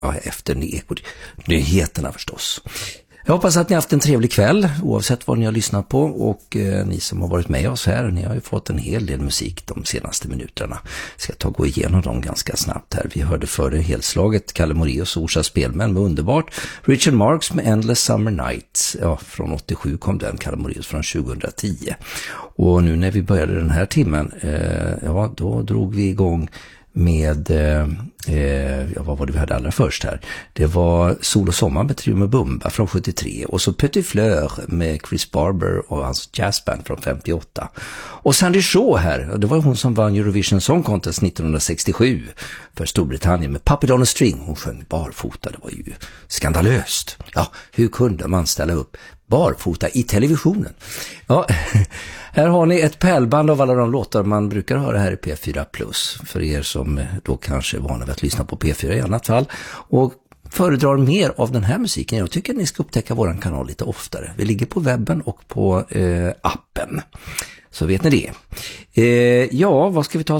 efter nyheterna förstås. Jag hoppas att ni har haft en trevlig kväll oavsett vad ni har lyssnat på, och ni som har varit med oss här, ni har ju fått en hel del musik de senaste minuterna. Jag ska gå igenom dem ganska snabbt här. Vi hörde före helslaget Kalle Moraeus och Orsa Spelmän med Underbart, Richard Marx med Endless Summer Nights, från 87 kom den, Kalle Moraeus från 2010. Och nu när vi började den här timmen, då drog vi igång med, vad var det vi hade allra först här? Det var Sol och sommar med Trio med Bumba från 73, och så Petit Fleur med Chris Barber och hans jazzband från 58. Och Sandy Shaw här, det var hon som vann Eurovision Song Contest 1967 för Storbritannien med Puppet on a String. Hon sjöng barfota, det var ju skandalöst. Ja, hur kunde man ställa upp barfota i televisionen? Ja, här har ni ett pärlband av alla de låtar man brukar höra här i P4+, för er som då kanske är vana vid att lyssna på P4 i annat fall och föredrar mer av den här musiken. Jag tycker att ni ska upptäcka våran kanal lite oftare. Vi ligger på webben och på appen, så vet ni det. Vad ska vi ta